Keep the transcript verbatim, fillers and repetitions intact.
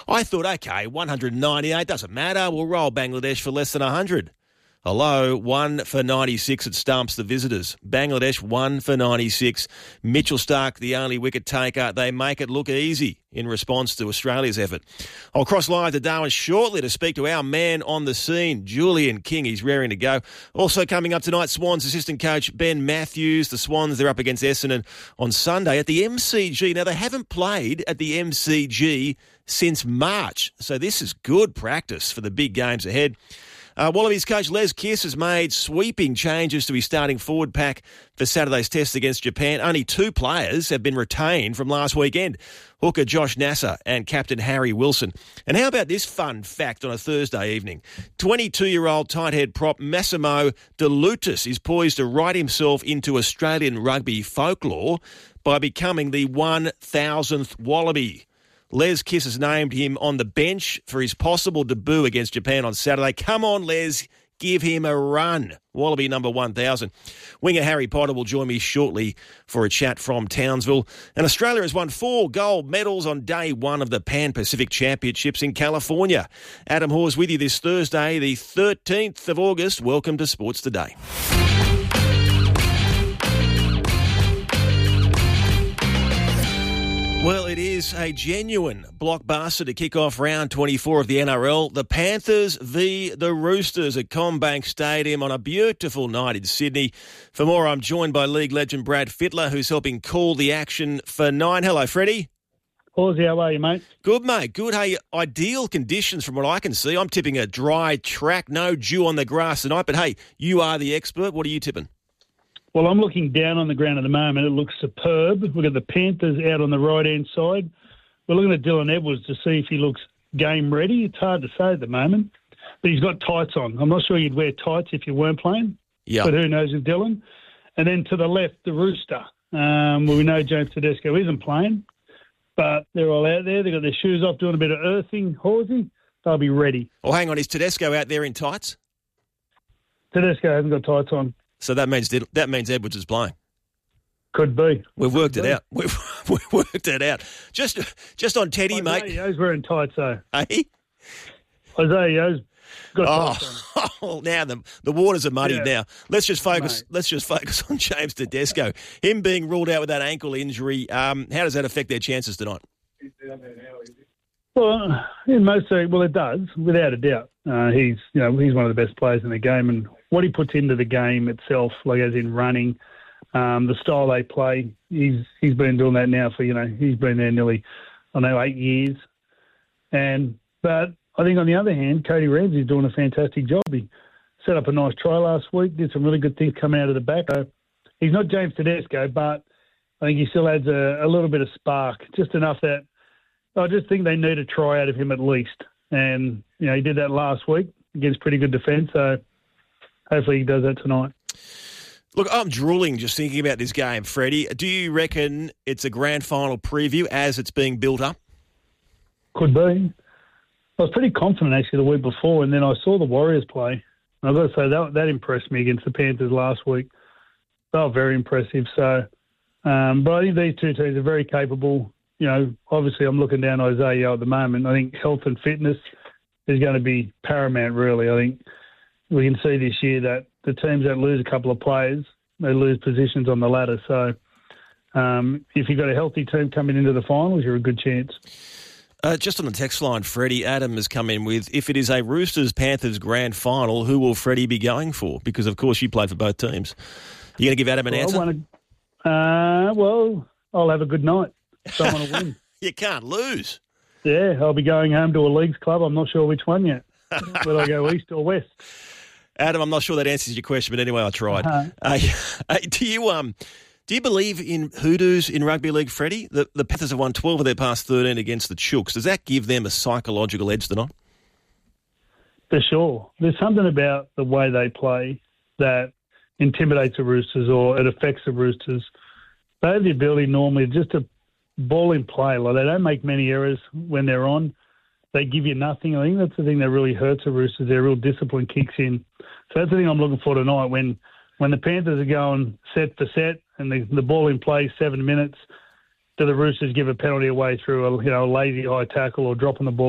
I thought, okay, one hundred ninety-eight, doesn't matter. We'll roll Bangladesh for less than one hundred. Hello, one for ninety-six at stumps the visitors. Bangladesh, one for ninety-six. Mitchell Starc, the only wicket taker. They make it look easy in response to Australia's effort. I'll cross live to Darwin shortly to speak to our man on the scene, Julian King. He's raring to go. Also coming up tonight, Swans assistant coach Ben Matthews. The Swans, they're up against Essendon on Sunday at the M C G. Now, they haven't played at the M C G since March, so this is good practice for the big games ahead. Uh, Wallabies coach Les Kiss has made sweeping changes to his starting forward pack for Saturday's test against Japan. Only two players have been retained from last weekend, hooker Josh Nasser and captain Harry Wilson. And how about this fun fact on a Thursday evening? twenty-two-year-old tight head prop Massimo De Lutis is poised to write himself into Australian rugby folklore by becoming the one thousandth Wallaby. Les Kiss has named him on the bench for his possible debut against Japan on Saturday. Come on, Les, give him a run. Wallaby number one thousand. Winger Harry Potter will join me shortly for a chat from Townsville. And Australia has won four gold medals on day one of the Pan-Pacific Championships in California. Adam Hawes with you this Thursday, the thirteenth of August. Welcome to Sports Today. Well, it is a genuine blockbuster to kick off round twenty-four of the N R L. The Panthers v the Roosters at CommBank Stadium on a beautiful night in Sydney. For more, I'm joined by league legend Brad Fittler, who's helping call the action for nine. Hello, Freddie. Horsey, how are you, mate? Good, mate. Good. Hey, ideal conditions from what I can see. I'm tipping a dry track, no dew on the grass tonight. But, hey, you are the expert. What are you tipping? Well, I'm looking down on the ground at the moment. It looks superb. We've got the Panthers out on the right-hand side. We're looking at Dylan Edwards to see if he looks game ready. It's hard to say at the moment, but he's got tights on. I'm not sure you'd wear tights if you weren't playing, yeah. But who knows with Dylan. And then to the left, the Rooster. Um, well, we know James Tedesco isn't playing, but they're all out there. They've got their shoes off doing a bit of earthing, Horsey. They'll be ready. Oh, hang on. Is Tedesco out there in tights? Tedesco hasn't got tights on. So that means that means Edwards is playing. Could be. We've worked Could it be. out. We've, we've worked it out. Just just on Teddy, Isaiah mate. Yo's wearing tights, though. Hey? Isaiah Yo's got tights oh, on. oh, now the the waters are muddied Yeah. now. Let's just focus. Mate. Let's just focus on James Tedesco. Him being ruled out with that ankle injury. Um, how does that affect their chances tonight? Well, in most, well, it does, without a doubt. Uh, he's, you know, he's one of the best players in the game, and what he puts into the game itself, like as in running, um, the style they play, he's he's been doing that now for, you know, he's been there nearly, I know, eight years. And but I think on the other hand, Cody Ramsey's doing a fantastic job. He set up a nice try last week, did some really good things coming out of the back. So he's not James Tedesco, but I think he still adds a, a little bit of spark, just enough that I just think they need a try out of him at least. And, you know, he did that last week against pretty good defence, so hopefully he does that tonight. Look, I'm drooling just thinking about this game, Freddie. Do you reckon it's a grand final preview as it's being built up? Could be. I was pretty confident, actually, the week before, and then I saw the Warriors play. And I've got to say, that, that impressed me against the Panthers last week. They were very impressive. So, um, but I think these two teams are very capable. You know, obviously I'm looking down Isaiah at the moment. I think health and fitness is going to be paramount, really. I think we can see this year that the teams that lose a couple of players, they lose positions on the ladder. So um, if you've got a healthy team coming into the finals, you're a good chance. Uh, just on the text line, Freddie, Adam has come in with, if it is a Roosters-Panthers grand final, who will Freddie be going for? Because, of course, you played for both teams. Are you going to give Adam an well, answer? I wanna, uh, well, I'll have a good night. So I want to win. You can't lose. Yeah, I'll be going home to a leagues club. I'm not sure which one yet. Whether I go east or west. Adam, I'm not sure that answers your question, but anyway, I tried. Uh-huh. Uh, do you um, do you believe in hoodoos in rugby league, Freddie? The, the Panthers have won twelve of their past thirteen against the Chooks. Does that give them a psychological edge tonight? For sure. There's something about the way they play that intimidates the Roosters or it affects the Roosters. They have the ability normally just to ball in play. Like they don't make many errors when they're on. They give you nothing. I think that's the thing that really hurts the Roosters. Their real discipline kicks in. So that's the thing I'm looking for tonight. When when the Panthers are going set for set and the, the ball in play seven minutes, do the Roosters give a penalty away through a you know a lazy high tackle or dropping the ball